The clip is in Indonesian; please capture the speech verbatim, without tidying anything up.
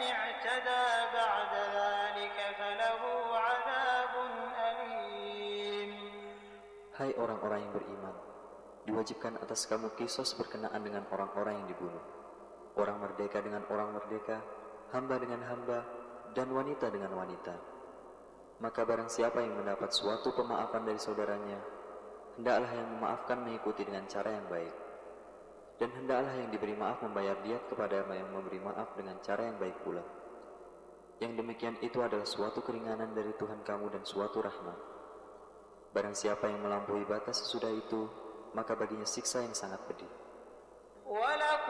اعتدى بعد ذلك فله عذاب أليم. Hai orang-orang yang beriman, diwajibkan atas kamu qisas berkenaan dengan orang-orang yang dibunuh, orang merdeka dengan orang merdeka, hamba dengan hamba, dan wanita dengan wanita. Maka barang siapa yang mendapat suatu pemaafan dari saudaranya, hendaklah yang memaafkan mengikuti dengan cara yang baik, dan hendaklah yang diberi maaf membayar diat kepada yang memberi maaf dengan cara yang baik pula. Yang demikian itu adalah suatu keringanan dari Tuhan kamu dan suatu rahmat. Barang siapa yang melampaui batas sesudah itu, maka baginya siksa yang sangat pedih.